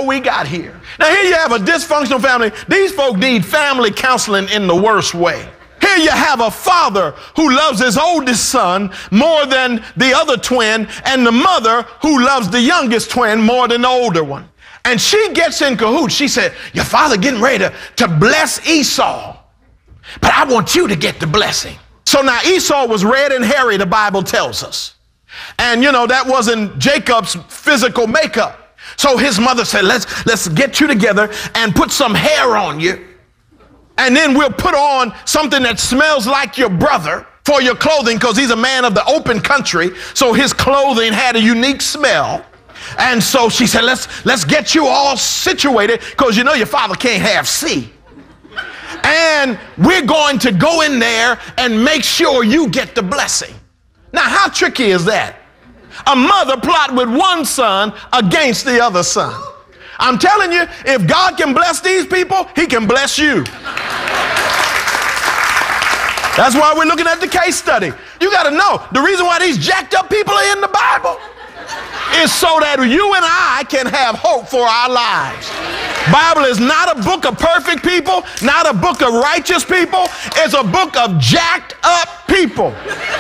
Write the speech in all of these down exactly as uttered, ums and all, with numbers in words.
we got here. Now here you have a dysfunctional family. These folk need family counseling in the worst way. Here you have a father who loves his oldest son more than the other twin, and the mother who loves the youngest twin more than the older one. And she gets in cahoots. She said, your father getting ready to, to bless Esau, but I want you to get the blessing. So now Esau was red and hairy, the Bible tells us. And you know, that wasn't Jacob's physical makeup. So his mother said, let's, let's get you together and put some hair on you. And then we'll put on something that smells like your brother for your clothing, because he's a man of the open country. So his clothing had a unique smell. And so she said, let's, let's get you all situated, because you know your father can't have C. And we're going to go in there and make sure you get the blessing. Now, how tricky is that? A mother plot with one son against the other son. I'm telling you, if God can bless these people, he can bless you. That's why we're looking at the case study. You got to know, the reason why these jacked up people are in the Bible is so that you and I can have hope for our lives. Bible is not a book of perfect people, not a book of righteous people. It's a book of jacked up people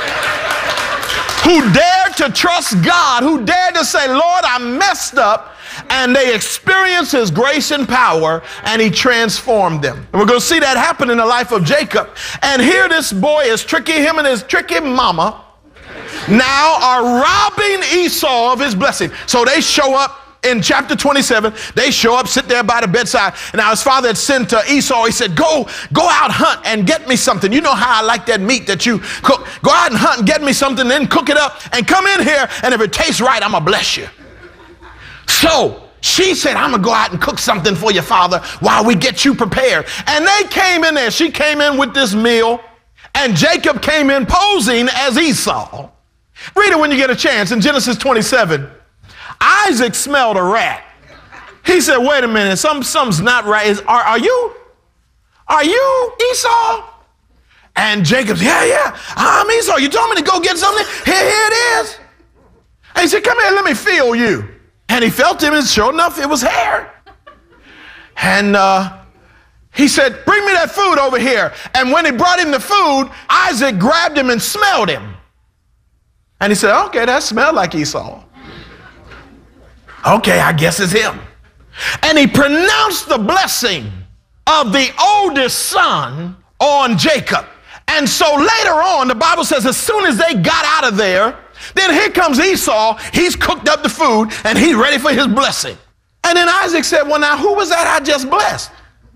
who dare to trust God, who dare to say, Lord, I messed up. And they experienced his grace and power, and he transformed them. And we're going to see that happen in the life of Jacob. And here this boy is tricky, him and his tricky mama now are robbing Esau of his blessing. So they show up in chapter twenty-seven. They show up, sit there by the bedside. And now his father had sent to Esau. He said, go, go out, hunt and get me something. You know how I like that meat that you cook. Go out and hunt and get me something, then cook it up and come in here. And if it tastes right, I'm going to bless you. So she said, I'm going to go out and cook something for your father while we get you prepared. And they came in there. She came in with this meal, and Jacob came in posing as Esau. Read it when you get a chance. In Genesis twenty-seven, Isaac smelled a rat. He said, wait a minute, some, something's not right. Is, are, are you, are you Esau? And Jacob said, yeah, yeah, I'm Esau. You told me to go get something? Here, here it is. And he said, come here, let me feel you. And he felt him, and sure enough, it was hair. And uh, he said, bring me that food over here. And when he brought him the food, Isaac grabbed him and smelled him. And he said, okay, that smelled like Esau. Okay, I guess it's him. And he pronounced the blessing of the oldest son on Jacob. And so later on, the Bible says as soon as they got out of there, then here comes Esau. He's cooked up the food, and he's ready for his blessing. And then Isaac said, well, now, who was that I just blessed?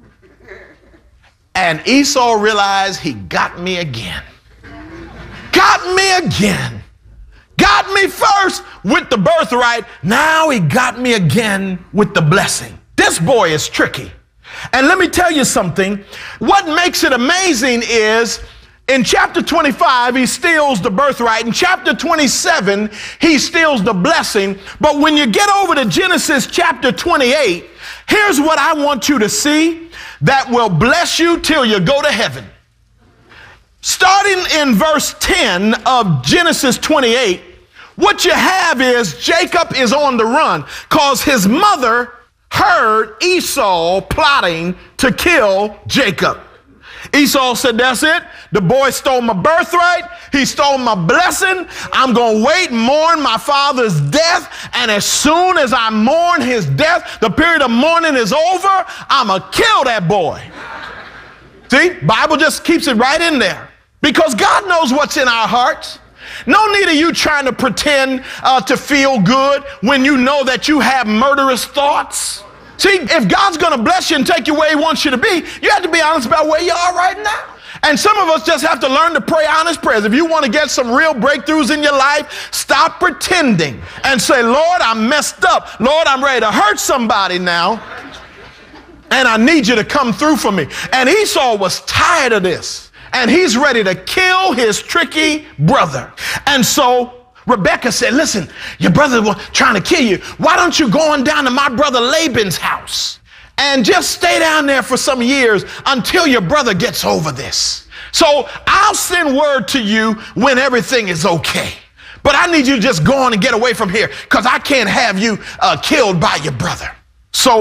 And Esau realized he got me again. Got me again. Got me first with the birthright. Now he got me again with the blessing. This boy is tricky. And let me tell you something. What makes it amazing is in chapter twenty-five, he steals the birthright. In chapter twenty-seven, he steals the blessing. But when you get over to Genesis chapter twenty-eight, here's what I want you to see that will bless you till you go to heaven. Starting in verse ten of Genesis twenty-eight, what you have is Jacob is on the run because his mother heard Esau plotting to kill Jacob. Esau said, that's it. The boy stole my birthright. He stole my blessing. I'm going to wait and mourn my father's death. And as soon as I mourn his death, the period of mourning is over, I'm going to kill that boy. See, Bible just keeps it right in there. Because God knows what's in our hearts. No need of you trying to pretend uh, to feel good when you know that you have murderous thoughts. See, if God's going to bless you and take you where he wants you to be, you have to be honest about where you are right now. And some of us just have to learn to pray honest prayers. If you want to get some real breakthroughs in your life, stop pretending and say, Lord, I'm messed up. Lord, I'm ready to hurt somebody now. And I need you to come through for me. And Esau was tired of this. And he's ready to kill his tricky brother. And so Rebekah said, listen, your brother was trying to kill you. Why don't you go on down to my brother Laban's house and just stay down there for some years until your brother gets over this. So I'll send word to you when everything is okay. But I need you to just go on and get away from here because I can't have you uh, killed by your brother. So